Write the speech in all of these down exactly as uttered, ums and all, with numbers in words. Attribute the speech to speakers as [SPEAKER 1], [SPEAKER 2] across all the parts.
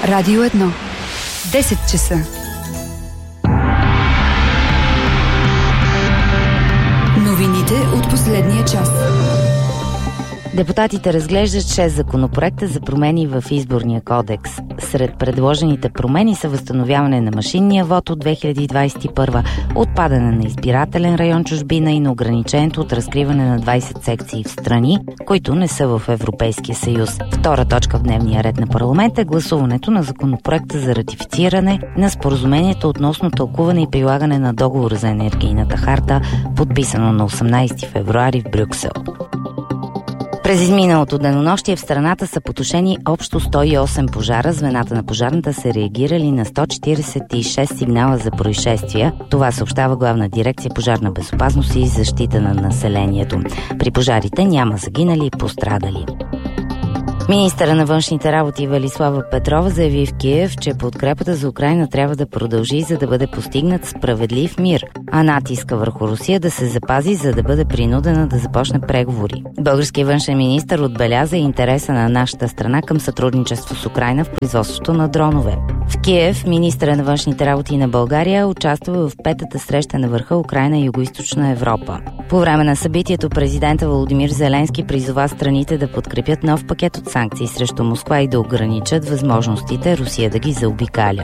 [SPEAKER 1] Радио едно. десет часа. Новините от последния час.
[SPEAKER 2] Депутатите разглеждат шест законопроекта за промени в изборния кодекс. Сред предложените промени са възстановяване на машинния вод от две хиляди двадесет и първа, отпадане на избирателен район чужбина и на ограничението от разкриване на двадесет секции в страни, които не са в Европейския съюз. Втора точка в дневния ред на парламента е гласуването на законопроекта за ратифициране на споразумението относно тълкуване и прилагане на договора за енергийната харта, подписано на осемнадесети февруари в Брюксел. През изминалото денонощие в страната са потушени общо сто и осем пожара. Звената на пожарната са реагирали на сто четиридесет и шест сигнала за происшествия. Това съобщава Главна дирекция пожарна безопасност и защита на населението. При пожарите няма загинали и пострадали. Министъра на външните работи Велислава Петрова заяви в Киев, че подкрепата за Украйна трябва да продължи, за да бъде постигнат справедлив мир, а натиска върху Русия да се запази, за да бъде принудена да започне преговори. Българският външен министър отбеляза интереса на нашата страна към сътрудничество с Украйна в производството на дронове. В Киев министъра на външните работи на България участва в петата среща на върха Украйна и Югоизточна Европа. По време на събитието президента Володимир Зеленски призова страните да подкрепят нов пакет от санкции срещу Москва и да ограничат възможностите Русия да ги заобикаля.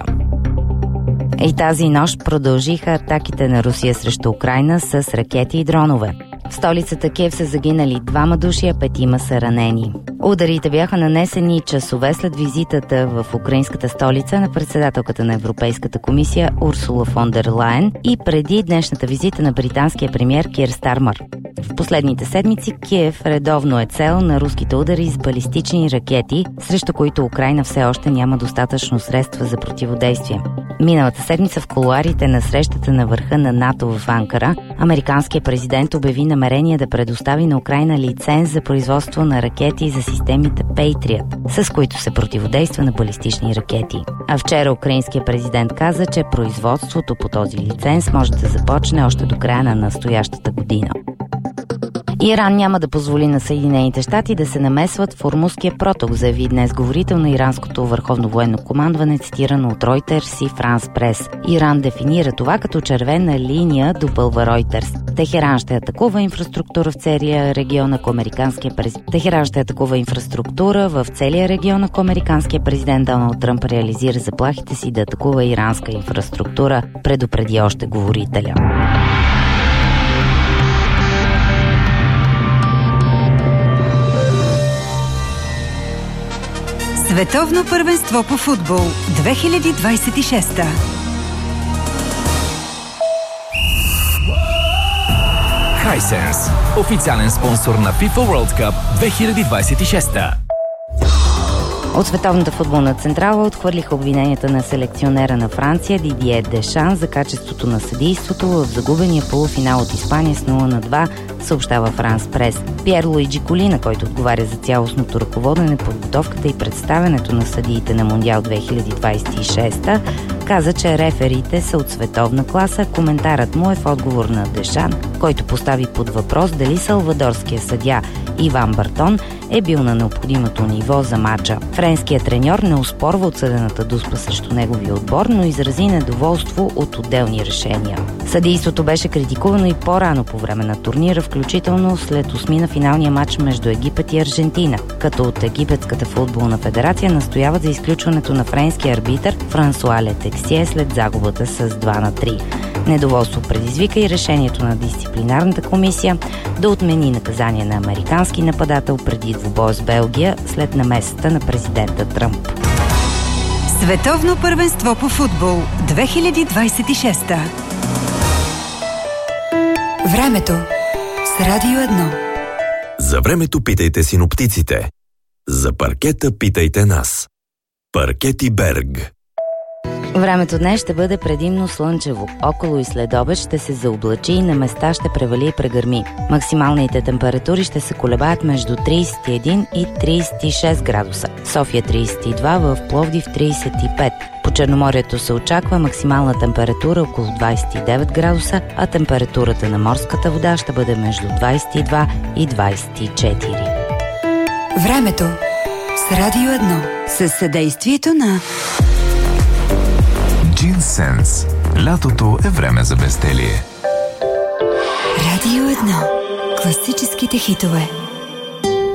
[SPEAKER 2] И тази нощ продължиха атаките на Русия срещу Украйна с ракети и дронове. В столицата Киев са загинали двама души, а петима са ранени. Ударите бяха нанесени часове след визитата в украинската столица на председателката на Европейската комисия Урсула фон дер Лайен и преди днешната визита на британския премиер Кир Стармър. В последните седмици Киев редовно е цел на руските удари с балистични ракети, срещу които Украйна все още няма достатъчно средства за противодействие. Миналата седмица в кулоарите на срещата на върха на НАТО в Анкара, американският президент обяви намерение да предостави на Украйна лиценз за производство на ракети за системите Patriot, с които се противодейства на балистични ракети. А вчера украинският президент каза, че производството по този лиценз може да започне още до края на настоящата година. Иран няма да позволи на Съединените щати да се намесват в Ормузския проток, заяви днес говорител на иранското върховно военно командване, цитирано от Reuters и France Press. Иран дефинира това като червена линия, допълва Reuters. Техеран ще атакува инфраструктура в целия регион, ако американския президент. Техеран ще атакува инфраструктура в целия регион, ако американския президент Доналд Тръмп реализира заплахите си да атакува иранска инфраструктура, предупреди още говорителя.
[SPEAKER 1] Световно първенство по футбол две хиляди двадесет и шеста.
[SPEAKER 3] Hisense, официален спонсор на FIFA World Cup две хиляди двадесет и шеста.
[SPEAKER 2] От Световната футболна централа отхвърлиха обвиненията на селекционера на Франция Дидие Дешан за качеството на съдийството в загубения полуфинал от Испания с нула на два, съобщава France Press. Пьер Луиджи Колина, който отговаря за цялостното ръководене, подготовката и представянето на съдиите на Мондиал две хиляди двадесет и шеста, каза, че реферите са от световна класа. Коментарът му е в отговор на Дешан, който постави под въпрос дали салвадорския съдия Иван Бартон е бил на необходимото ниво за матча. Френският треньор не оспорва отсъдената дуспа срещу неговия отбор, но изрази недоволство от отделни решения. Съдийството беше критикувано и по-рано по време на турнира, включително след осми на финалния матч между Египет и Аржентина, като от Египетската футболна федерация настояват за изключването на френския арбитър Франсуа Летексие след загубата с два на три. Недоволство предизвика и решението на дисциплинарната комисия да отмени наказание на американски нападател преди двубой с Белгия след намесата на президента Тръмп.
[SPEAKER 1] Световно първенство по футбол две хиляди двадесет и шеста. Времето с Радио едно.
[SPEAKER 4] За времето питайте синоптиците. За паркета питайте нас. Паркети Берг.
[SPEAKER 2] Времето днес ще бъде предимно слънчево. Около и след обед ще се заоблачи и на места ще превали и прегърми. Максималните температури ще се колебаят между тридесет и един и тридесет и шест градуса. София тридесет и два, в Пловдив тридесет и пет. По Черноморието се очаква максимална температура около двадесет и девет градуса, а температурата на морската вода ще бъде между двадесет и два и двадесет и четири.
[SPEAKER 1] Времето с Радио едно. Със съдействието на
[SPEAKER 5] Hisense. Лятото е време за безделие.
[SPEAKER 1] Радио едно. Класическите хитове.